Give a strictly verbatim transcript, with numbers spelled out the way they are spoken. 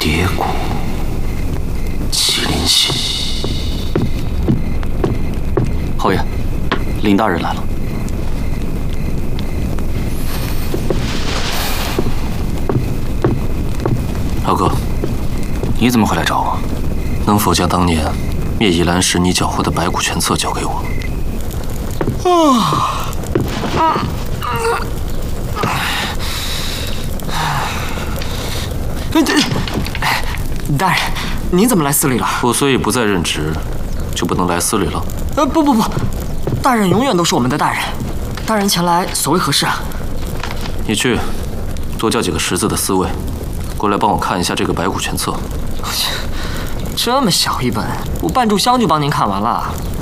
蝶骨、麒麟心。侯爷，林大人来了。老哥，你怎么会来找我？能否将当年灭倚兰时你缴获的白骨全册交给我？啊！啊！ 大人，您怎么来司里了？ 我所以不再任职，就不能来司里了？ 呃，不不不，大人永远都是我们的大人。大人前来所为何事啊？ 你去，多叫几个识字的司卫，过来帮我看一下这个白骨全册。 这么小一本，我半炷香就帮您看完了。